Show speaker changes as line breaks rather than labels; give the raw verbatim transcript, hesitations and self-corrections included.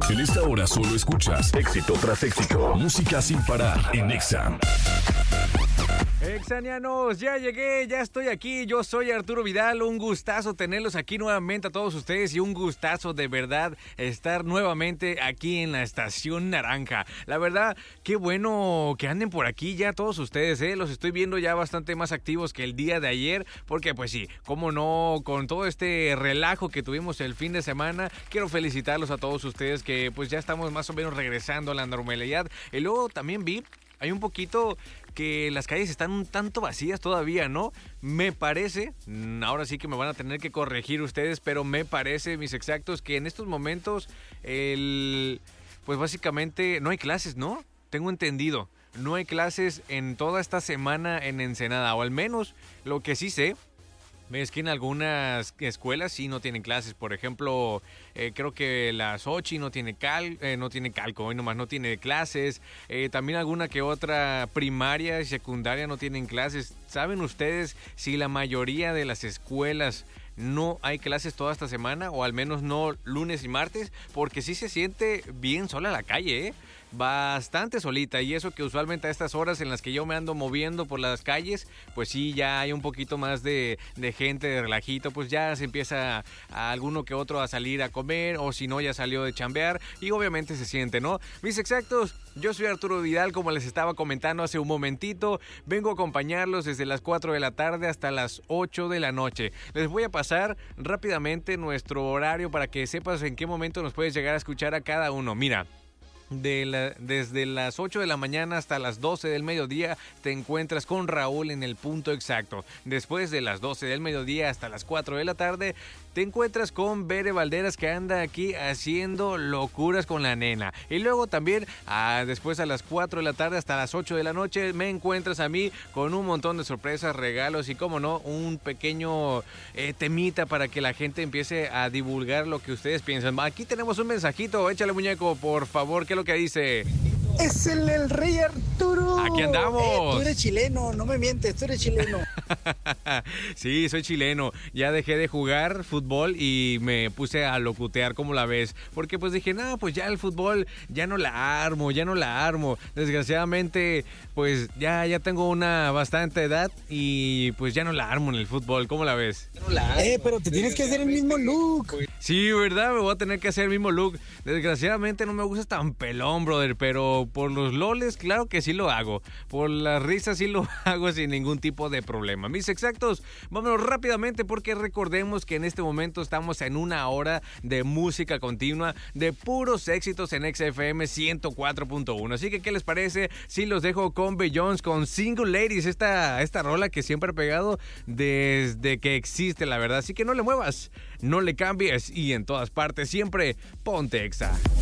En esta hora solo escuchas éxito tras éxito. Música sin parar en Exa.
Exanianos, ya llegué, ya estoy aquí. Yo soy Arturo Vidal, un gustazo tenerlos aquí nuevamente a todos ustedes y un gustazo de verdad estar nuevamente aquí en la Estación Naranja. La verdad, qué bueno que anden por aquí ya todos ustedes, ¿eh? Los estoy viendo ya bastante más activos que el día de ayer, porque pues sí, cómo no, con todo este relajo que tuvimos el fin de semana, quiero felicitarlos a todos ustedes que pues ya estamos más o menos regresando a la normalidad. Y luego también vi, hay un poquito que las calles están un tanto vacías todavía, ¿no? Me parece, ahora sí que me van a tener que corregir ustedes, pero me parece, mis exactos, que en estos momentos, el, pues básicamente no hay clases, ¿no? Tengo entendido, no hay clases en toda esta semana en Ensenada, o al menos lo que sí sé es que en algunas escuelas sí no tienen clases. Por ejemplo, eh, creo que la Xochi no tiene cal, eh, no tiene calco, hoy nomás no tiene clases. Eh, también alguna que otra primaria y secundaria no tienen clases. ¿Saben ustedes si la mayoría de las escuelas no hay clases toda esta semana? O al menos no lunes y martes, porque sí se siente bien sola la calle, ¿eh? Bastante solita, y eso que usualmente a estas horas en las que yo me ando moviendo por las calles, pues sí, ya hay un poquito más de, de gente, de relajito, pues ya se empieza a alguno que otro a salir a comer, o si no ya salió de chambear, y obviamente se siente, ¿no? Mis exactos, yo soy Arturo Vidal, como les estaba comentando hace un momentito, vengo a acompañarlos desde las cuatro de la tarde hasta las ocho de la noche. Les voy a pasar rápidamente nuestro horario para que sepas en qué momento nos puedes llegar a escuchar a cada uno. Mira, De la, desde las ocho de la mañana hasta las doce del mediodía te encuentras con Raúl en el punto exacto. Después de las doce del mediodía hasta las cuatro de la tarde te encuentras con Bere Valderas, que anda aquí haciendo locuras con la nena. Y luego también ah, después a las cuatro de la tarde hasta las ocho de la noche me encuentras a mí con un montón de sorpresas, regalos y, como no, un pequeño eh, temita para que la gente empiece a divulgar lo que ustedes piensan. Aquí tenemos un mensajito, échale, muñeco, por favor. ¿Qué es lo que dice?
Es el, el rey Arturo.
Aquí andamos.
Eh, tú eres chileno, no me mientes, tú eres chileno.
Sí, soy chileno. Ya dejé de jugar fútbol y me puse a locutear, ¿cómo la ves? Porque pues dije, no, pues ya el fútbol ya no la armo, ya no la armo. Desgraciadamente, pues ya, ya tengo una bastante edad y pues ya no la armo en el fútbol, ¿cómo la ves?
Eh, pero te tienes que hacer el mismo look.
Sí, ¿verdad? Me voy a tener que hacer el mismo look. Desgraciadamente no me gusta tan pelón, brother, pero por los loles, claro que sí lo hago. Por las risas sí lo hago sin ningún tipo de problema. Mis exactos, vámonos rápidamente porque recordemos que en este momento estamos en una hora de música continua, de puros éxitos en X F M ciento cuatro punto uno. Así que, ¿qué les parece si los dejo con Beyoncé, con Single Ladies? Esta, esta rola que siempre ha pegado desde que existe, la verdad. Así que no le muevas, no le cambies y en todas partes siempre ponte Exa.